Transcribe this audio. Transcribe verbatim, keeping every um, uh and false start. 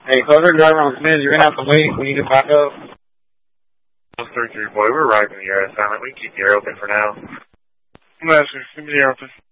Hey, closer driver on Smith, you're going to have to wait when you get back up. one three three, boy, we're arriving in the air assignment. We can keep the air open for now. Master, keep the air open.